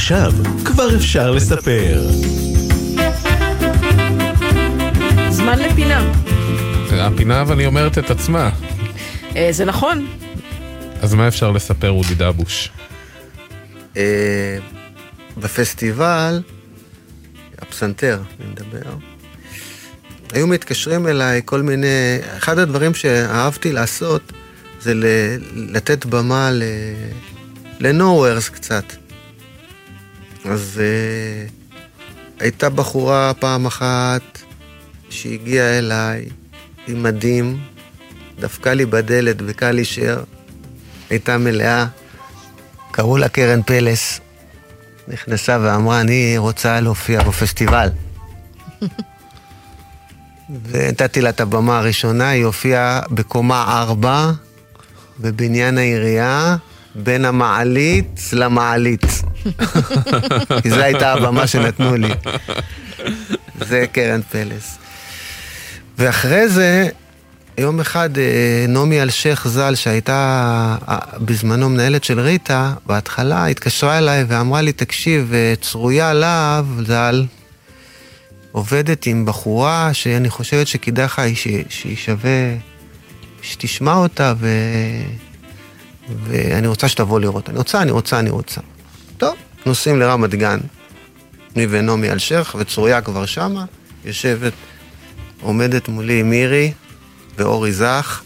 עכשיו כבר אפשר לספר. זמן לפינה. הפינה אבל היא אומרת את עצמה. זה נכון. אז מה אפשר לספר, אודי דבוש? בפסטיבל, הפסנתר, אני מדבר, היו מתקשרים אליי כל מיני, אחד הדברים שאהבתי לעשות, זה לתת במה ל-Nowheres קצת. אז הייתה בחורה פעם אחת שהגיעה אליי עם מדים, דפקה לי בדלת בקלישר, הייתה מלאה, קראו לה קרן פלס, נכנסה ואמרה, אני רוצה להופיע בפסטיבל. ונתתי לה את הבמה הראשונה, היא הופיעה בקומה 4, בבניין העירייה, בין המעלית למעלית. כי זו הייתה הבמה שנתנו לי. זה קרן פלס. ואחרי זה, יום אחד נעמי אלשיך ז"ל, שהייתה בזמנו מנהלת של ריטה, בהתחלה התקשרה אליי ואמרה לי, תקשיב, צרויה להב ז"ל, עובדת עם בחורה שאני חושבת שכדאי לך שהיא שווה, שתשמע אותה ואני רוצה שתבוא לראות. אני רוצה. טוב, נוסעים לרמת גן, אני ונעמי אלשיך, וצרויה כבר שמה, יושבת, עומדת מולי מירי, ואורי זך,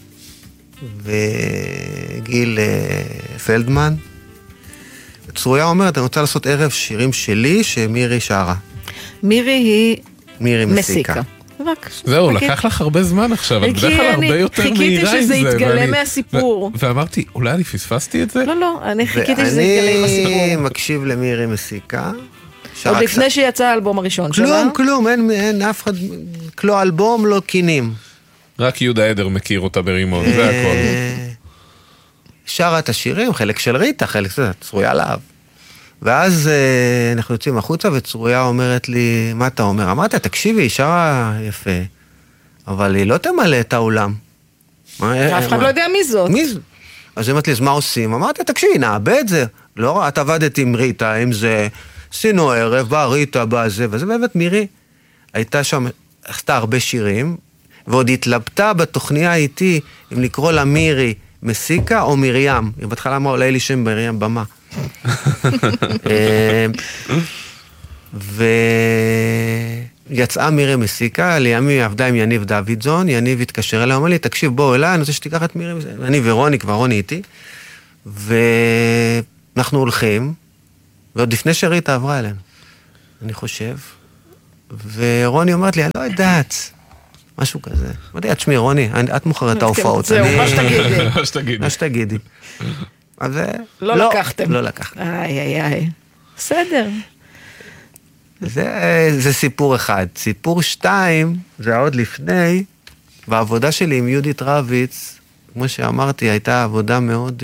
וגיל פלדמן. צרויה אומרת, אני רוצה לעשות ערב שירים שלי, שמירי שרה. מירי היא מירי מסיקה. זהו, לקח לך הרבה זמן עכשיו, את בדרך כלל הרבה יותר מהירה עם זה. חיכיתי שזה יתגלה מהסיפור. ואמרתי, אולי אני פספסתי את זה? לא, אני חיכיתי שזה יתגלה עם הסיפור. ואני מקשיב למירי מסיקה. עוד לפני שיצא האלבום הראשון שלה. כלום, אין אף אחד, לא אלבום, לא קינים. רק יהודה עדר מכיר אותה ברימון, זה הכל. שרה את השירים, חלק של ריטה, חלק של צרויה להב. ואז אנחנו יוצאים החוצה, וצרויה אומרת לי, מה אתה אומר? אמרתי, תקשיבי, היא שרה יפה, אבל היא לא תמלא את האולם. אף אחד לא יודע מי זאת. מי זאת? אז היא אומרת לי, אז מה עושים? אמרתי, תקשיבי, נאבד זה. לא, את עבדת עם ריטה, עם זה, עשינו ערב, בא ריטה, בא זה, וזה באמת מירי. הייתה שם, עשתה הרבה שירים, ועוד התלבטה בתוכניה איתי, אם לקרוא לה מירי מסיקה או מרים. היא בהתחלה אמרה, אולי לי שם מרים במה. ויצאה מירי מסיקה, לימי עבדה עם יניב דוידזון, יניב התקשר אליה, אמר לי, תקשיב, בוא אליי, אני רוצה שתיקח את מירי מסיקה. אני ורוני, כבר רוני איתי, ואנחנו הולכים, ועוד לפני שריטה עברה אלינו, אני חושב, ורוני אומרת לי, אני לא יודעת, משהו כזה. אמרתי, תשמעי, רוני, את מוכרת את ההופעות. זהו, מה שתגידי. אז לא לקחתם. לא לקחתם. איי. בסדר. זה סיפור אחד. סיפור 2, זה עוד לפני, והעבודה שלי עם יהודית רביץ, כמו שאמרתי, הייתה עבודה מאוד,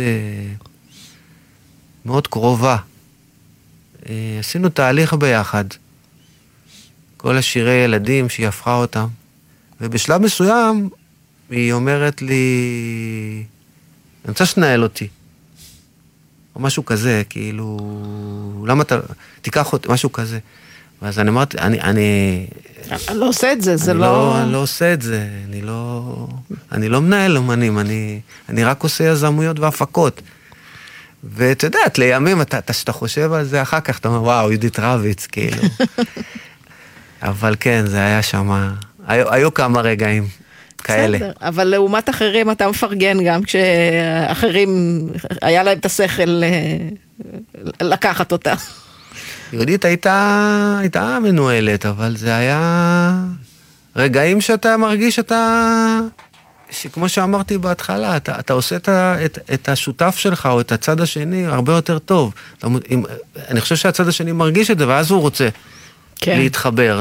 מאוד קרובה. עשינו תהליך ביחד. כל השירי ילדים שהיא הפכה אותם. ובשלב מסוים, היא אומרת לי, אני רוצה שתנהל אותי. או משהו כזה, כאילו, למה אתה, תיקח אותי, משהו כזה. ואז אני אמרתי, אני לא עושה את זה, זה לא... אני לא עושה את זה, אני לא מנהל אומנים, אני רק עושה יזמויות והפקות. ואתה יודעת, לימים, שאתה חושב על זה אחר כך, אתה אומר, וואו, יהודית רביץ, כאילו. אבל כן, זה היה שם, היו כמה רגעים. כאלה. בסדר, אבל לעומת אחרים אתה מפרגן גם כשאחרים היה להם את השכל לקחת אותה. יהודית הייתה מנוהלת, אבל זה היה רגעים שאתה מרגיש שכמו שאמרתי בהתחלה, אתה עושה את השותף שלך או את הצד השני הרבה יותר טוב. אני חושב שהצד השני מרגיש את זה, ואז הוא רוצה להתחבר.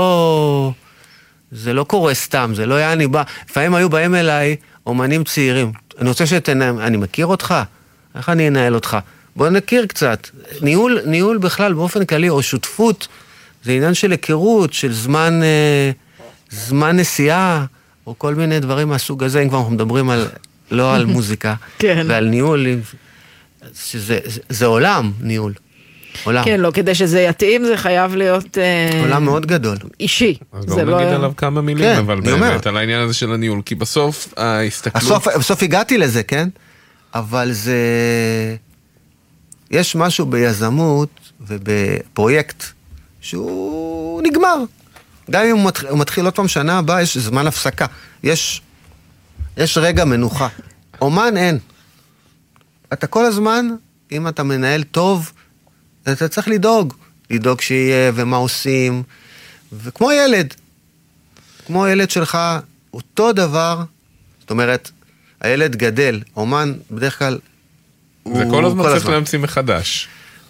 זה לא קורה סתם, זה לא היה אני בא. לפעמים היו באים אליי אומנים צעירים. אני רוצה אני מכיר אותך? איך אני אנהל אותך? בוא נכיר קצת. ניהול בכלל באופן כללי, או שותפות, זה עניין של היכרות, של זמן נסיעה, או כל מיני דברים מהסוג הזה, אם כבר אנחנו מדברים לא על מוזיקה, ועל ניהול, זה עולם, ניהול. עולם. כן, לא, כדי שזה יתאים, זה חייב להיות... עולם מאוד גדול. אישי. אז בואו נגיד עליו כמה מילים, כן, אבל באמת, על העניין הזה של הניהול, כי בסוף ההסתכלות... בסוף הגעתי לזה, כן? אבל זה... יש משהו ביזמות ובפרויקט שהוא נגמר. גם אם הוא מתחיל עוד פעם שנה הבאה, יש זמן הפסקה. יש רגע מנוחה. אומן אין. אתה כל הזמן, אם אתה מנהל טוב, אתה צריך לדאוג שיהיה ומה עושים, וכמו ילד. כמו ילד שלך, אותו דבר, זאת אומרת, הילד גדל, אומן בדרך כלל זה כל הזמן צריך להמציא מחדש.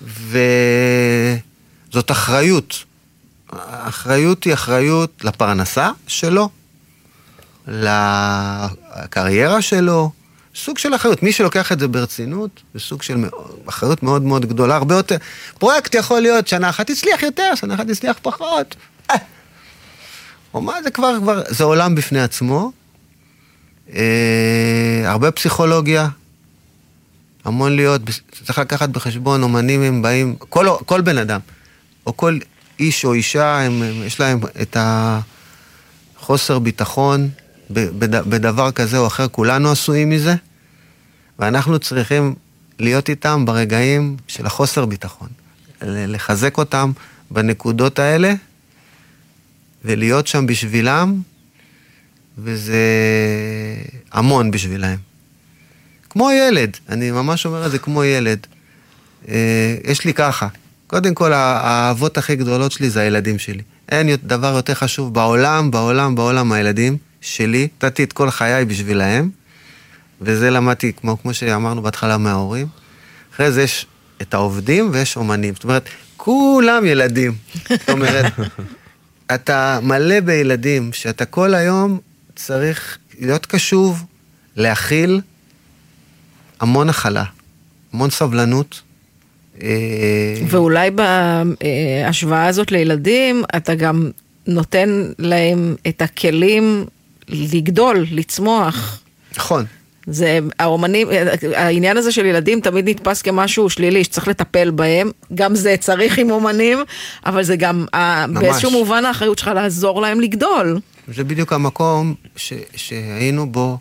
וזאת אחריות. האחריות היא אחריות לפרנסה שלו, לקריירה שלו, סוג של אחריות. מי שלוקח את זה ברצינות, זה סוג של אחריות מאוד מאוד גדולה, הרבה יותר. פרויקט יכול להיות שנה אחת תצליח יותר, שנה אחת תצליח פחות. או מה זה כבר, זה עולם בפני עצמו. הרבה פסיכולוגיה, המון להיות, צריך לקחת בחשבון, אומנים הם באים, כל בן אדם, או כל איש או אישה, יש להם את החוסר ביטחון בדבר כזה או אחר, כולנו עשויים מזה, ואנחנו צריכים להיות איתם ברגעים של החוסר ביטחון, לחזק אותם בנקודות האלה, ולהיות שם בשבילם, וזה המון בשבילהם. כמו ילד, אני ממש אומר את זה כמו ילד. יש לי ככה, קודם כל האהבות הכי גדולות שלי זה הילדים שלי. אין דבר יותר חשוב בעולם הילדים שלי, נתתי את כל חיי בשבילהם, וזה למדתי כמו שאמרנו בהתחלה מההורים. אחרי זה יש את העובדים ויש אומנים, זאת אומרת, כולם ילדים. זאת אומרת, אתה מלא בילדים שאתה כל היום צריך להיות קשוב, להכיל, המון הכלה, המון סבלנות. ואולי בהשוואה הזאת לילדים, אתה גם נותן להם את הכלים לגדול, לצמוח. נכון. זה, האומנים, העניין הזה של ילדים תמיד נתפס כמשהו שלילי, שצריך לטפל בהם, גם זה צריך עם אומנים, אבל זה גם, באיזשהו מובן האחריות שלך לעזור להם לגדול. זה בדיוק המקום שהיינו בו,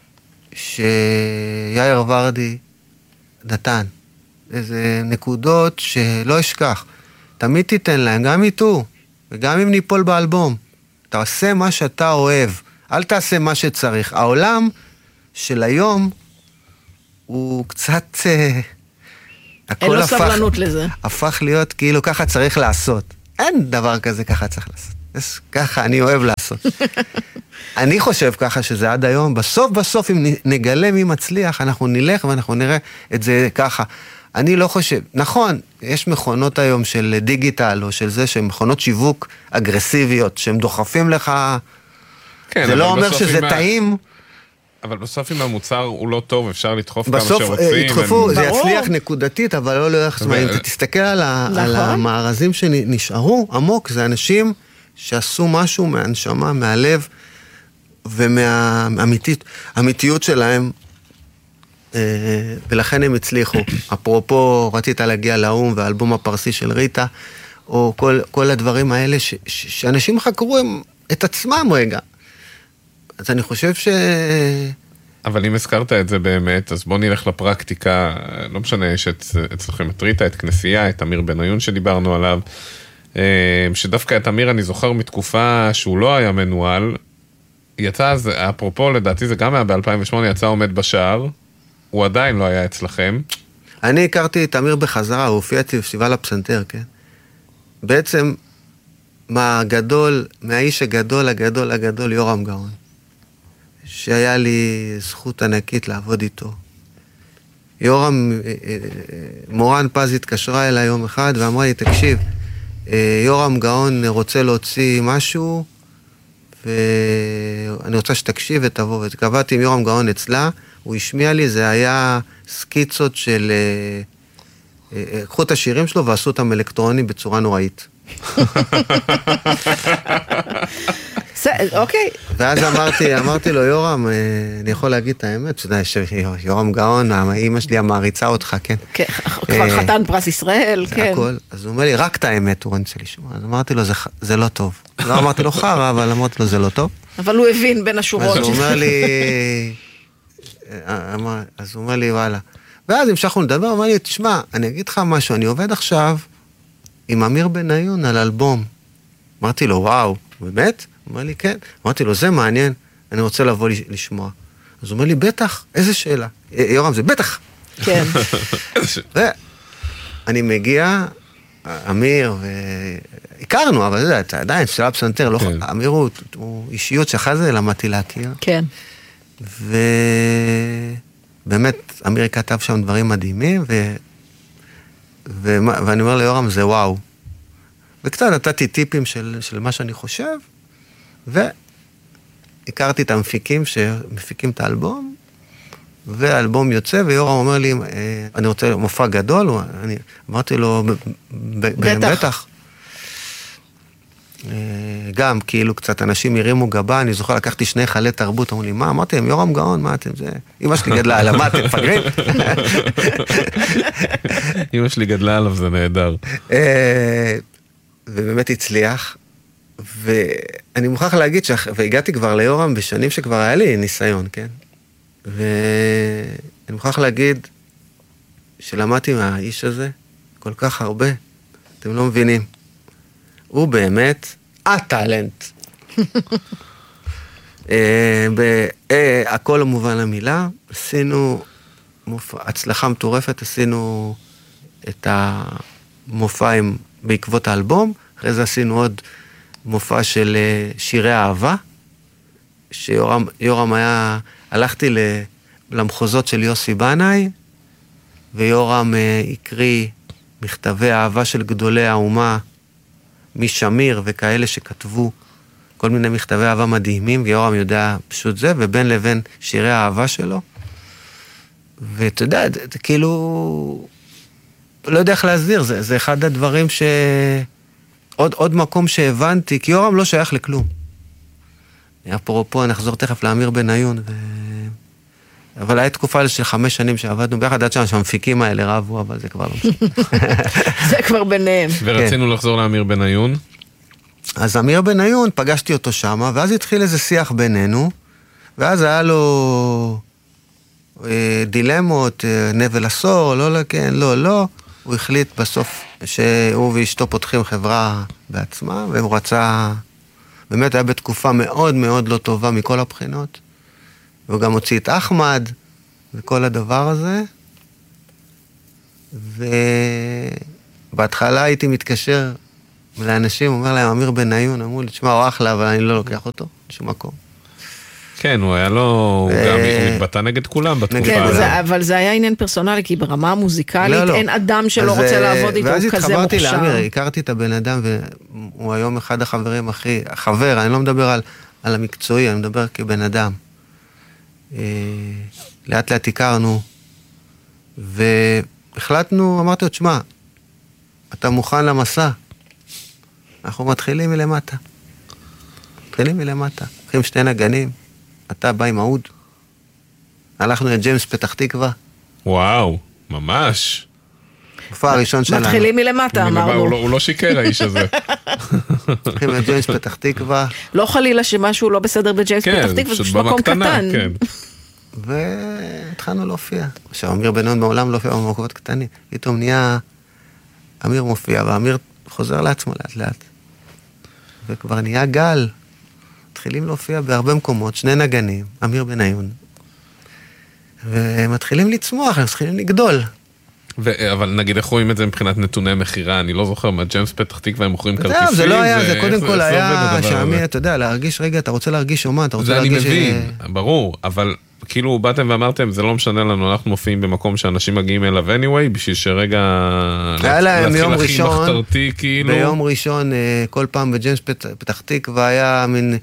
שיאיר ורדי נתן. איזה נקודות שלא אשכח. תמיד תיתן להם, גם איתו, וגם אם ניפול באלבום. תעשה מה שאתה אוהב, אל תעשה מה שצריך. העולם של היום הוא קצת... אין לו סבלנות לזה. הפך להיות כאילו ככה צריך לעשות. אין דבר כזה ככה צריך לעשות. ככה אני אוהב לעשות. אני חושב ככה שזה עד היום, בסוף אם נגלה מי מצליח, אנחנו נלך ואנחנו נראה את זה ככה. אני לא חושב, נכון, יש מכונות היום של דיגיטל, או של זה, שהן מכונות שיווק אגרסיביות, שהן דוחפים לך, כן, זה לא אומר שזה טעים. אבל בסוף אם המוצר הוא לא טוב, אפשר לדחוף כמה שרוצים. בסוף ידחפו, זה יצליח נקודתית, אבל לא לאורך זמן. אם תסתכל על המארזים שנשארו עמוק, זה אנשים שעשו משהו מהנשמה, מהלב, ומהאמיתיות שלהם, ולכן הם הצליחו. אפרופו, רצית להגיע לאום והאלבום הפרסי של ריטה, או כל הדברים האלה שאנשים חקרו את עצמם רגע. אז אני חושב אבל אם הזכרת את זה באמת, אז בוא נלך לפרקטיקה, לא משנה, יש אצלכם את ריטה, את כנסייה, את אמיר בניון שדיברנו עליו, שדווקא את אמיר אני זוכר מתקופה שהוא לא היה מנוהל, יצא אז, אפרופו לדעתי זה גם היה ב-2008, יצא עומד בשער, הוא עדיין לא היה אצלכם. אני הכרתי את אמיר בחזרה, הוא הופיע אצלי בפסטיבל הפסנתר, כן? בעצם, מהאיש הגדול, יורם גאון. שהיה לי זכות ענקית לעבוד איתו. יורם, מורן פז התקשרה אליי יום אחד ואמרה לי, תקשיב, יורם גאון רוצה להוציא משהו, ואני רוצה שתקשיב ותבוא, וקבעתי עם יורם גאון אצלה, הוא השמיע לי, זה היה סקיצות של, קחו את השירים שלו ועשו אותם אלקטרונים בצורה נוראית. אוקיי. ואז אמרתי לו, יורם, אני יכול להגיד את האמת, שאתה יודע, יורם גאון, אמא שלי המעריצה אותך, כן. כן, כבר חתן פרס ישראל, כן. זה הכל. אז הוא אומר לי, רק את האמת הוא רוצה לשמוע. אז אמרתי לו, זה לא טוב. לא אמרתי לו חרא, אבל אמרתי לו, זה לא טוב. אבל הוא הבין בין השורות. אז הוא אומר לי, וואלה. ואז המשכנו לדבר, הוא אומר לי, תשמע, אני אגיד לך משהו, אני עובד עכשיו עם אמיר בניון על אלבום. אמרתי לו, וואו, באמת? הוא אומר לי, כן. אמרתי לו, זה מעניין, אני רוצה לבוא לשמוע. אז הוא אומר לי, בטח, איזה שאלה? יורם, זה בטח. כן. ואני מגיע, אמיר, והכרנו, אבל אתה עדיין, שאלה פסנתר, אמיר הוא אישיות שאחרי זה למדתי להכיר. כן. ובאמת, אמיר כתב שם דברים מדהימים, ואני אומר ליורם, זה וואו. וקצת נתתי טיפים של מה שאני חושב, והכרתי את המפיקים שמפיקים את האלבום, והאלבום יוצא, ויורם אומר לי, אני רוצה מופע גדול, אמרתי לו, בטח. גם כאילו קצת אנשים הרימו גבה, אני זוכר, לקחתי 2 חלי תרבות, אמרו לי, מה? אמרתי להם, יורם גאון, מה אתם זה? אמא שלי גדלה עליו, מה אתם מפגרים? אמא שלי גדלה עליו, זה נהדר. ובאמת הצליח, ואני מוכרח להגיד, והגעתי כבר ליורם בשנים שכבר היה לי ניסיון, כן? ואני מוכרח להגיד שלמדתי מהאיש הזה כל כך הרבה, אתם לא מבינים. הוא באמת הטלנט. הכל המובן למילה, עשינו הצלחה מטורפת, עשינו את המופע בעקבות האלבום, אחרי זה עשינו עוד מופע של שירי אהבה, שיורם היה, הלכתי למחוזות של יוסי בנאי, ויורם הקריא מכתבי אהבה של גדולי האומה, משמיר וכאלה שכתבו כל מיני מכתבי אהבה מדהימים, ויורם יודע פשוט זה, ובין לבין שירי האהבה שלו. ואתה יודע, זה כאילו, לא יודע איך להסביר, זה אחד הדברים עוד מקום שהבנתי, כי יורם לא שייך לכלום. אפרופו, נחזור תכף לאמיר בניון, אבל היה תקופה של 5 שנים שעבדנו ביחד, עד שהמפיקים האלה רבו, אבל זה כבר לא משנה. זה כבר ביניהם. ורצינו לחזור לאמיר בניון. אז אמיר בניון, פגשתי אותו שם, ואז התחיל איזה שיח בינינו, ואז היה לו דילמות, נבל עשור, לא, כן, לא. הוא החליט בסוף שהוא ואשתו פותחים חברה בעצמה, והוא רצה, באמת היה בתקופה מאוד מאוד לא טובה מכל הבחינות, והוא גם הוציא את אחמד, וכל הדבר הזה, ובהתחלה הייתי מתקשר לאנשים, אומר להם, אמיר בניון, אמרו לי, תשמע, הוא אחלה, אבל אני לא לוקח אותו, לשום מקום. כן, הוא היה לו, הוא גם התבטא נגד כולם בתקופה. כן, אבל זה היה עניין פרסונלי, כי ברמה המוזיקלית אין אדם שלא רוצה לעבוד איתו, הוא כזה מוכשר. ואז התחברתי לאמיר, הכרתי את הבן אדם, והוא היום אחד החברים חבר, אני לא מדבר על המקצועי, אני מדבר כבן אדם. לאט לאט הכרנו, והחלטנו, אמרתי לו, תשמע, אתה מוכן למסע? אנחנו מתחילים מלמטה. הולכים 2 נגנים, אתה בא עם אהוד. הלכנו לג'יימס פתח תקווה. וואו, ממש. מופע הראשון שלנו. מתחילים מלמטה, אמרנו. הוא לא שיקר האיש הזה. הולכים לג'יימס פתח תקווה. לא חלילה שמשהו לא בסדר בג'יימס פתח תקווה, זה פשוט מקום קטן. והתחלנו להופיע. עכשיו, אמיר בניון מעולם לא הופיע במקומות קטנים. פתאום נהיה, אמיר מופיע, ואמיר חוזר לעצמו לאט לאט. וכבר נהיה גל. מתחילים להופיע בהרבה מקומות, 2 נגנים, אמיר בניון. ומתחילים לצמוח, הם מתחילים לגדול. אבל נגיד, איך רואים את זה מבחינת נתוני מחירה? אני לא זוכר, מה ג'יימס פתח תקווה הם מוכרים כרטיסים? זה לא היה, זה קודם כל היה שעמי, אתה יודע, להרגיש רגע, אתה רוצה להרגיש אומן, אתה רוצה להרגיש... זה אני מבין, ברור, אבל כאילו באתם ואמרתם, זה לא משנה לנו, אנחנו מופיעים במקום שאנשים מגיעים אליו anyway, בשביל שרגע... היה להם יום ראשון, מחתרתי, כאילו... ביום ראשון, כל פעם בג'יימס פתח תקווה היה מין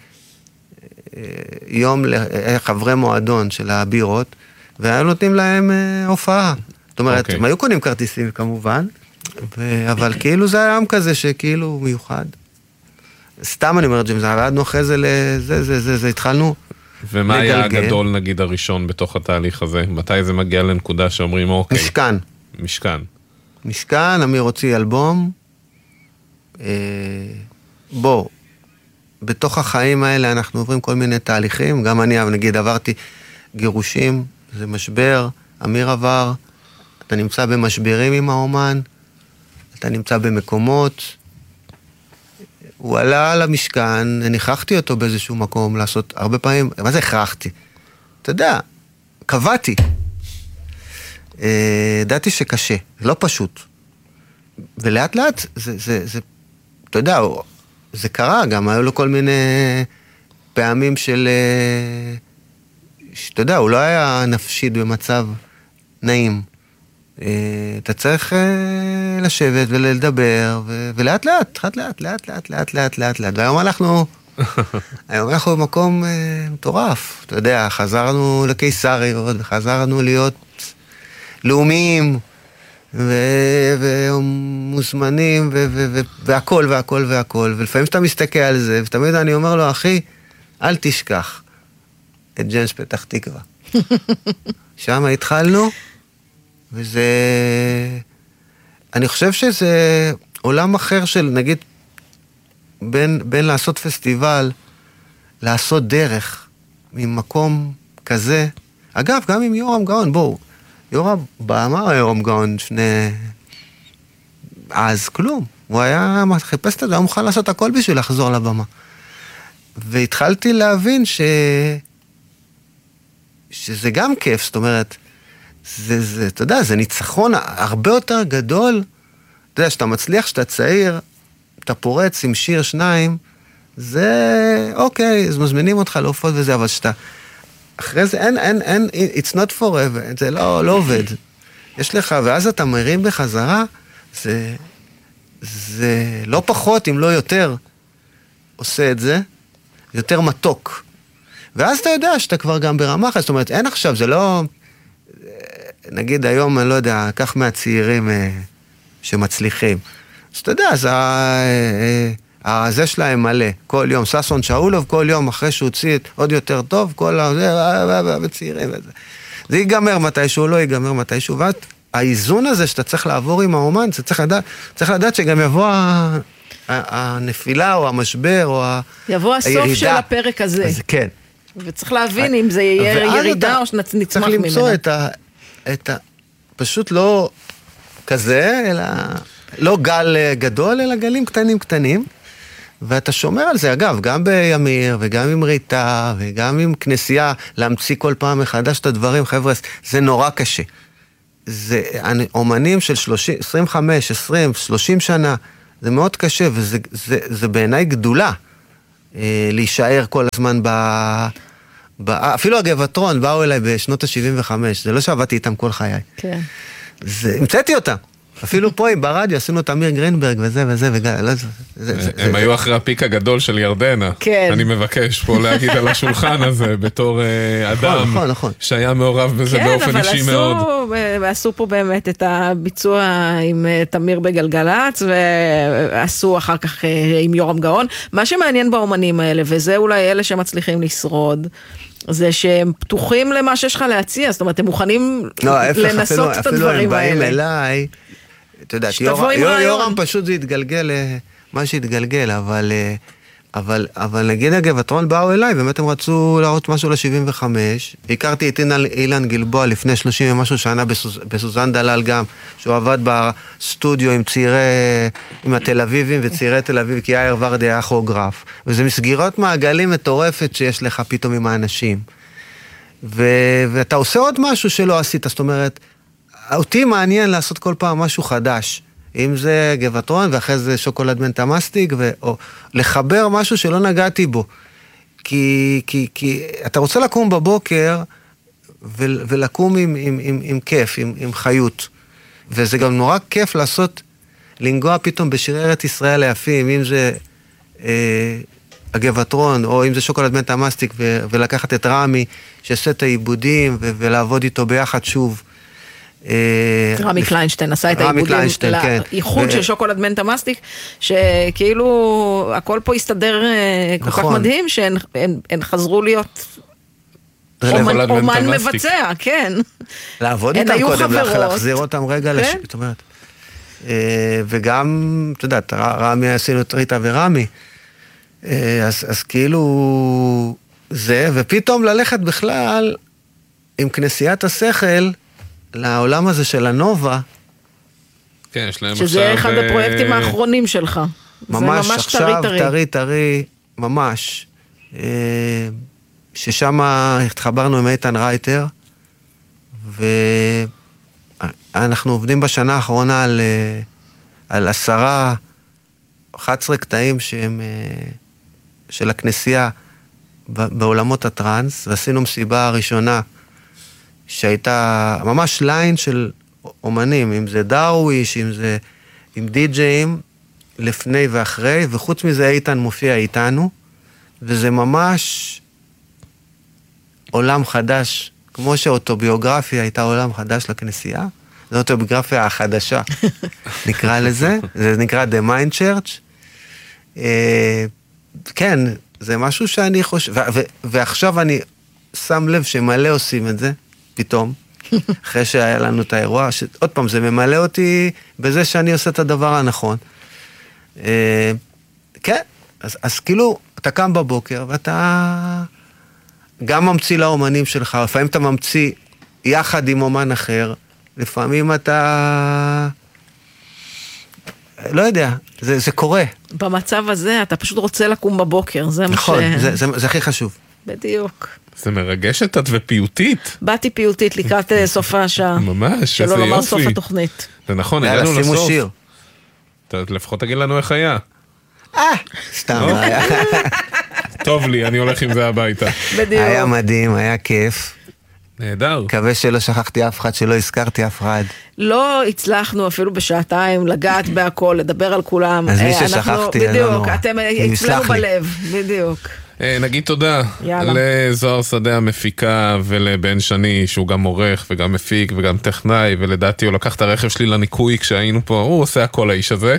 יום לחברי מועדון של הבירות, והיו נותנים להם הופעה. זאת אומרת, הם היו קונים כרטיסים כמובן, אבל כאילו זה היה עם כזה שכאילו מיוחד. סתם אני אומר ג'יימס, עבדנו אחרי זה, התחלנו ומה היה הגדול, נגיד, הראשון בתוך התהליך הזה? מתי זה מגיע לנקודה שאומרים, אוקיי. משכן, אמיר הוציא אלבום. בוא, בתוך החיים האלה אנחנו עוברים כל מיני תהליכים, גם אני, נגיד, עברתי גירושים, זה משבר, אמיר עבר, אתה נמצא במשברים עם האומן, אתה נמצא במקומות, הוא עלה על המשכן, ניחחתי אותו באיזשהו מקום לעשות הרבה פעמים, מה זה הכרחתי? אתה יודע, קבעתי. ידעתי שקשה, לא פשוט. ולאט לאט, אתה יודע, זה קרה, גם היו לו כל מיני פעמים של, אתה יודע, הוא לא היה נפשית במצב נעים. אתה צריך לשבת ולדבר, ולאט לאט. והיום אנחנו במקום מטורף. אתה יודע, חזרנו לקיסריות, וחזרנו להיות לאומיים, ומוזמנים, והכל. ולפעמים שאתה מסתכל על זה, ותמיד אני אומר לו, אחי, אל תשכח את ג'נש פתח תקווה. שם התחלנו, וזה, אני חושב שזה עולם אחר של, נגיד, בין לעשות פסטיבל, לעשות דרך, ממקום כזה. אגב, גם עם יורם גאון, בואו, יורם, אמר יורם גאון, אז כלום. הוא היה חיפש את זה, הוא מוכן לעשות הכל בשביל לחזור לבמה. והתחלתי להבין שזה גם כיף, זאת אומרת, אתה יודע, זה ניצחון הרבה יותר גדול. אתה יודע, שאתה מצליח, שאתה צעיר, אתה פורץ עם שיר 2, זה אוקיי, אז מזמינים אותך להופעות וזה, אבל שאתה, אחרי זה אין, it's not forever, זה לא עובד. יש לך, ואז אתה מרים בחזרה, זה לא פחות, אם לא יותר, עושה את זה, יותר מתוק. ואז אתה יודע שאתה כבר גם ברמה אחת, זאת אומרת, אין עכשיו, זה לא, נגיד היום, אני לא יודע, כך מהצעירים שמצליחים. אז אתה יודע, זה שלהם מלא, כל יום, ססון שאולוב, כל יום אחרי שהוא הוציא עוד יותר טוב, כל הצעירים וזה. זה ייגמר מתישהו, לא ייגמר מתישהו, והאיזון הזה שאתה צריך לעבור עם האומן, צריך לדעת שגם יבוא הנפילה או המשבר או הירידה. יבוא הסוף של הפרק הזה. אז כן. וצריך להבין אם זה יהיה ירידה או שנצמח ממנה. צריך למצוא פשוט לא כזה, אלא לא גל גדול, אלא גלים קטנים, ואתה שומר על זה, אגב, גם בימיר, וגם עם ריטה, וגם עם כנסייה, להמציא כל פעם מחדש את הדברים, חבר'ה, זה נורא קשה. זה אומנים של 25, 20, 30 שנה, זה מאוד קשה, וזה בעיניי גדולה, להישאר כל הזמן אפילו הגבעתרון באו אליי בשנות ה-75, זה לא שעבדתי איתם כל חיי. כן. המצאתי אותם. אפילו פה ברדיו עשינו את אמיר גרינברג וזה, הם היו אחרי הפיק הגדול של ירדנה. כן. אני מבקש פה להגיד על השולחן הזה, בתור אדם שהיה מעורב בזה באופן אישי מאוד. כן, אבל עשו פה באמת את הביצוע עם תמיר בגלגלץ, ועשו אחר כך עם יורם גאון. מה שמעניין באומנים האלה, וזה אולי אלה שמצליחים לשרוד, זה שהם פתוחים למה שיש לך להציע, זאת אומרת, הם מוכנים לנסות את הדברים האלה. אפילו הם באים אליי, אתה יודע, יורם פשוט זה התגלגל, מה שהתגלגל, אבל נגיד הגבעתרון באו אליי, באמת הם רצו להראות משהו ל-75, הכרתי את אילן גלבוע לפני 30 ומשהו שנה בסוזן דלל גם, שהוא עבד בסטודיו עם התל אביבים וצעירי תל אביב, כי יאיר ורדי היה כוריאוגרף, וזה מסגירות מעגלים מטורפת שיש לך פתאום עם האנשים, ואתה עושה עוד משהו שלא עשית, זאת אומרת, אותי מעניין לעשות כל פעם משהו חדש, אם זה גבעתרון ואחרי זה שוקולד מנטה מסטיק, או לחבר משהו שלא נגעתי בו. כי אתה רוצה לקום בבוקר ולקום עם כיף, עם חיות. וזה גם נורא כיף לנגוע פתאום בשירי ארץ ישראל היפים, אם זה הגבעתרון, או אם זה שוקולד מנטה מסטיק, ולקחת את רמי, שעושה את העיבודים, ולעבוד איתו ביחד שוב. רמי קליינשטיין עשה את העיבודים לאיחוד של שוקולד מנטה מסטיק, שכאילו הכל פה הסתדר כל כך מדהים, שהן חזרו להיות אומן מבצע, כן. לעבוד איתם קודם, להחזיר אותם רגע, זאת אומרת. וגם, אתה יודעת, רמי עשינו את ריטה ורמי, אז כאילו זה, ופתאום ללכת בכלל עם כנסיית השכל לעולם הזה של הנובה. כן, יש להם עכשיו... שזה אחד הפרויקטים האחרונים שלך. ממש עכשיו, טרי, ממש. ששם התחברנו עם איתן רייטר, ואנחנו עובדים בשנה האחרונה על 11 קטעים שהם של הכנסייה בעולמות הטרנס, ועשינו מסיבה הראשונה שהייתה ממש ליין של אומנים, אם זה דרוויש, אם זה עם די-ג'אים, לפני ואחרי, וחוץ מזה איתן מופיע איתנו, וזה ממש עולם חדש, כמו שאוטוביוגרפיה הייתה עולם חדש לכנסייה, זו אוטוביוגרפיה החדשה, נקרא לזה, זה נקרא The Mind Church, כן, זה משהו שאני חושב, ועכשיו אני שם לב שמלא עושים את זה, פתאום, אחרי שהיה לנו את האירוע, עוד פעם, זה ממלא אותי בזה שאני עושה את הדבר הנכון. כן, אז כאילו, אתה קם בבוקר, ואתה גם ממציא לאומנים שלך, לפעמים אתה ממציא יחד עם אומן אחר, לפעמים אתה... לא יודע, זה קורה. במצב הזה, אתה פשוט רוצה לקום בבוקר, זה מה ש... נכון, זה הכי חשוב. בדיוק. זה מרגשת את ופיוטית. באתי פיוטית לקראת סוף השעה. ממש, איזה שלא לומר יופי. סוף התוכנית. זה נכון, יאללה, הגענו שימו לסוף. שיר. לפחות תגיד לנו איך היה. סתם. טוב לי, אני הולך עם זה הביתה. בדיוק. היה מדהים, היה כיף. נהדר. מקווה שלא שכחתי אף אחד, שלא הזכרתי אף אחד. לא הצלחנו אפילו בשעתיים לגעת בהכל, לדבר על כולם. אז מי ששכחתי, בדיוק, אתם אצלנו בלב, בדיוק. נגיד תודה לזוהר שדה המפיקה ולבן שני שהוא גם עורך וגם מפיק וגם טכנאי, ולדעתי הוא לקח את הרכב שלי לניקוי כשהיינו פה, הוא עושה הכל האיש הזה.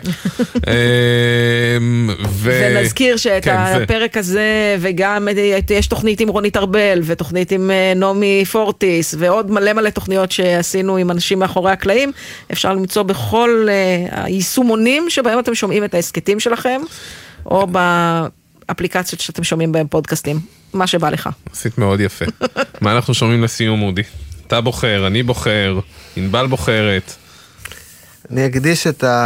ונזכיר שאת הפרק הזה וגם יש תוכנית עם רונית ארבל ותוכנית עם נעמי פורטיס ועוד מלא תוכניות שעשינו עם אנשים מאחורי הקלעים, אפשר למצוא בכל היישומונים שבהם אתם שומעים את העסקטים שלכם או אפליקציות שאתם שומעים בהם פודקאסטים, מה שבא לך. עשית מאוד יפה. מה אנחנו שומעים לסיום, אודי? אתה בוחר, אני בוחר, ענבל בוחרת. אני אקדיש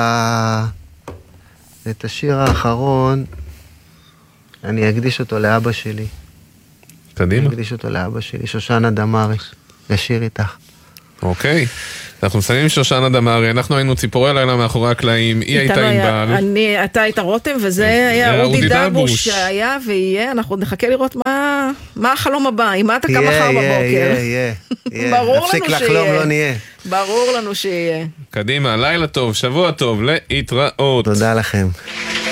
את השיר האחרון, אני אקדיש אותו לאבא שלי. קדימה. אני אקדיש אותו לאבא שלי, שושנה דמארי, לשיר איתך. אוקיי. אנחנו מסיימים עם שושנה דמארי, אנחנו היינו ציפורי לילה מאחורי הקלעים, היא הייתה ענבל. אתה היית רותם, וזה היה אודי דבוש שהיה ויהיה, אנחנו נחכה לראות מה החלום הבא, עם מה אתה קם מחר בבוקר. ברור לנו נפסיק לחלום, לא נהיה. ברור לנו שיהיה. קדימה, לילה טוב, שבוע טוב, להתראות. תודה לכם.